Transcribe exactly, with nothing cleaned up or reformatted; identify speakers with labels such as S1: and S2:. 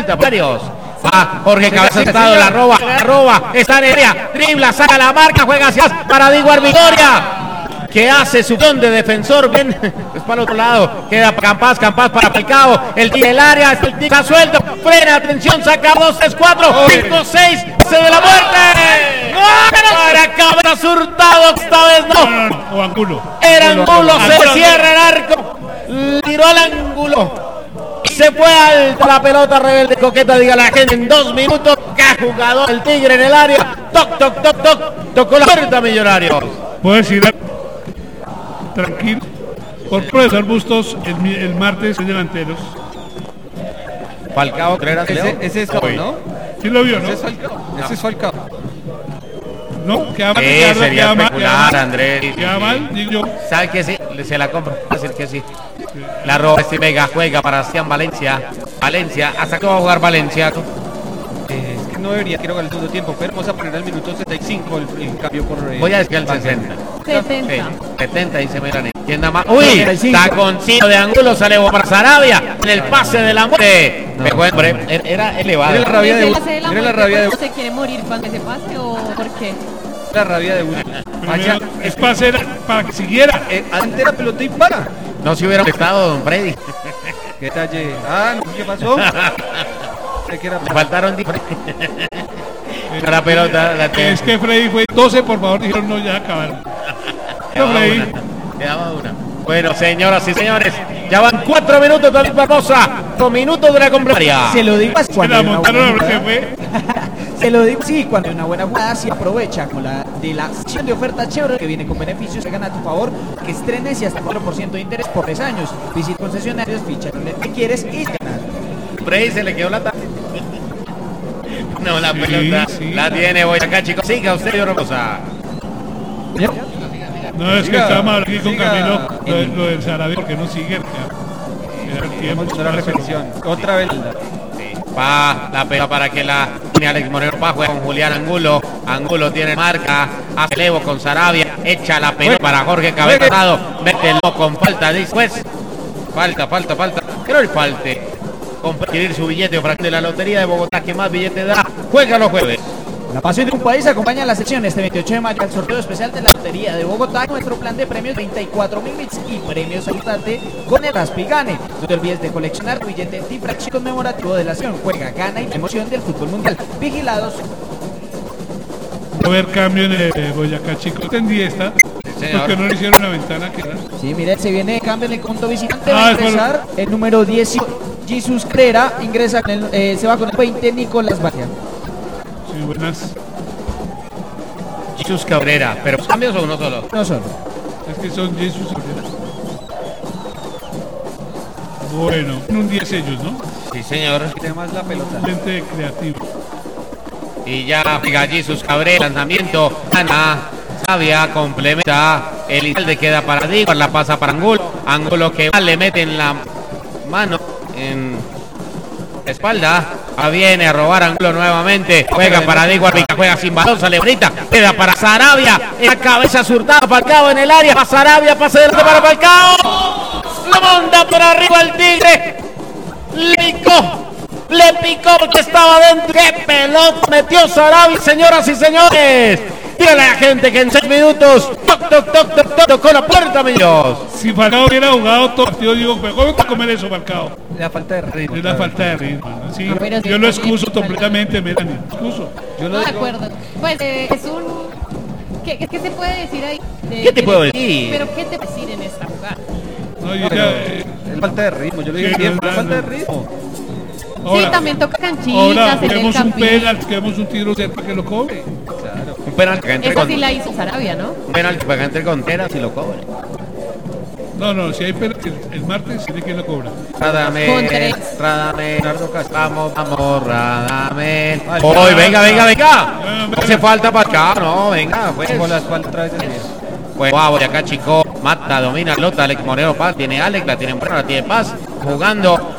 S1: vuelta, varios. Va Jorge Cabeza Estado, la roba, la roba, está en el área, dribla, saca la marca, juega hacia para Diguar Victoria, que hace su don de defensor, bien, es para el otro lado, queda Campas, Campas para Falcao, el tiro del área, el tiro está suelto, frena, atención, saca dos, tres, cuatro, cinco, seis, se de la muerte, para Cabeza Hurtado, esta vez no,
S2: o Angulo,
S1: era Angulo, se cierra el arco, tiró al ángulo. Se fue alta la pelota rebelde coqueta, diga la gente, en dos minutos. ¡Qué jugador el Tigre en el área! ¡Toc, toc, toc, toc! Tocó la puerta, Millonarios.
S2: Puedes ir a... tranquilo. Por profesor Bustos, el, el martes en delanteros.
S1: Falcao, creerá que
S3: ese, ese es Falcao, ¿no?
S2: ¿Sí lo vio, no?
S3: Ese es Falcao. No. Ese es Falcao.
S2: No, queda mal.
S1: Eh,
S2: queda,
S1: sería
S2: queda
S1: especular,
S2: mal,
S1: Andrés.
S2: Queda mal, digo yo.
S1: ¿Sabe que sí? Se la compro. Decir que sí. La roba este Vega, juega para Sebastián Valencia. Valencia, ¿hasta qué va a jugar Valencia?
S3: Eh, es que no debería, quiero ganar el segundo tiempo, pero vamos a poner al minuto setenta y cinco el, el cambio por... Eh,
S1: Voy a decir al sesenta.
S4: setenta.
S1: Sí, setenta dice Melanie. ¿Quién da más? ¡Uy! Taconcito de Angulo, sale para Sarabia en el pase de la muerte.
S3: No,
S1: Pero, hombre, era elevado.
S3: Era la rabia de...
S4: ¿Era
S3: la rabia de...
S4: ¿Se quiere morir cuando se pase o por qué?
S3: La rabia de uno.
S2: Primero, es para, hacer, para que siguiera.
S3: Eh, ante la pelota y para.
S1: No se hubiera estado don Freddy.
S3: ¿Qué detalle? Ah, no, ¿qué pasó? Que era...
S1: Le faltaron la pelota. La
S2: es que Freddy fue doce, por favor, dijeron no, ya acabaron. No, Freddy.
S1: Quedaba una. Bueno, señoras y señores, ya van cuatro minutos de la Barbosa, dos minutos de la complementaria.
S5: Se lo digo
S2: Se la montaron a que fue.
S5: Se lo digo, sí, cuando hay una buena jugada, sí aprovecha con la de la sección de oferta chévere que viene con beneficios que gana a tu favor, que estrenes y hasta cuatro por ciento de interés por tres años. Visita concesionarios, ficha lo que quieres y ganar.
S1: Frey se le quedó la tarde. No, la
S2: Sí,
S1: pelota
S2: sí.
S1: la tiene Boyacá, chicos. Siga usted, Dios Rosa.
S2: No, es que
S3: Siga,
S2: estábamos aquí con
S3: siga.
S2: Camilo, lo, de- lo del Sarabia, porque no sigue. Ya. Era el tiempo.
S3: Hemos hecho la repetición. Otra vez.
S1: Va la pelota para que la tiene Alex Moreno. Va, juega con Julián Angulo. Angulo tiene marca. Hace levo con Sarabia. Echa la pelota para Jorge Cabezado. Mételo con falta. Después. Falta, falta, falta. Que no le falte. Compartir su billete o fracción de la Lotería de Bogotá. Que más billete da. Juega los jueves.
S5: La pasión de un país acompaña a la sección este veintiocho de mayo al sorteo especial de la Lotería de Bogotá. Nuestro plan de premios treinta y cuatro mil bits y premios ayudante con el Raspigane. No te olvides de coleccionar tu billete antifracción conmemorativo de la acción. Juega, gana y emoción del fútbol mundial. Vigilados.
S2: Va a haber cambio en el Boyacá, chicos. Entendí esta.
S1: señor.
S2: Porque no le hicieron la ventana que era.
S5: Sí, mire, se viene cambio en el conto visitante.
S2: Ah,
S5: Va a
S2: es por-
S5: ingresar el número diez, Jesús Crera. Ingresa con el, eh, se va con el veinte, Nicolás Batia.
S2: Sí, buenas.
S1: Jesús Cabrera. ¿Pero cambios o uno solo?
S5: No solo.
S2: Es que son Jesús. Bueno, en un diez ellos, ¿no?
S1: Sí, señor.
S3: Tiene más la pelota.
S2: Lente creativo.
S1: Y ya pega Jesús Cabrera, lanzamiento, gana, Sabia, complementa, el Italde queda para Diego, la pasa para Angulo, Angulo que va, le mete en la mano, en la espalda, ah, viene a robar Angulo nuevamente, juega para Diego, juega sin balón, sale bonita, queda para Sarabia, en la cabeza surtada, Falcao en el área, para Sarabia, pase delante para Falcao, lo manda para arriba el Tigre, le picó. Le picó porque estaba dentro. ¡Qué pelota metió Sarabia, señoras y señores! Dígale a la gente que en seis minutos toc, toc, toc, toc, toc, tocó la puerta, amigos.
S2: Si Falcao hubiera jugado todo el partido, digo, ¿cómo va a comer eso, Falcao?
S3: La falta de ritmo.
S2: Es la falta de ritmo. ¿no? Sí,
S4: Pero sí,
S2: yo lo
S4: sí,
S2: excuso
S4: sí,
S2: completamente, Melanie. Excuso.
S3: Yo
S4: No,
S3: lo
S4: de
S3: digo.
S4: acuerdo. Pues eh, es un... ¿Qué, qué se puede decir ahí? De-
S1: ¿Qué te puedo
S4: de-
S1: decir?
S4: Pero ¿qué te puedo decir en esta jugada?
S2: No, yo
S3: Pero
S2: ya, eh,
S3: es falta de ritmo. Yo lo digo
S2: Sí,
S3: siempre.
S2: no,
S3: Es falta de
S2: no.
S3: ritmo.
S2: ahora,
S4: Sí, también toca canchitas
S2: ahora
S4: en el
S2: queremos un
S4: campín.
S2: penal, queremos un tiro cerca que lo cobre.
S3: Claro.
S1: Un penal que entre
S4: Esa
S1: con,
S4: sí la hizo Sarabia, ¿no?
S1: un penal que entre Contreras y lo cobre.
S2: No, no, si hay penal, el, el martes tiene que lo cobra.
S1: Radamel,
S4: Contreras.
S1: Radamel, vamos, vamos, Radamel.
S3: Ay,
S1: Hoy,
S3: ya,
S1: venga,
S3: ya.
S1: venga, venga.
S2: Ya,
S1: No hace falta para acá, no, venga, pues.
S3: Con la espalda otra vez del medio.
S1: Pues va acá, chico, mata, domina, lota, Alex Moreno, Paz, tiene Alex, la tiene Moreno, la tiene Paz, jugando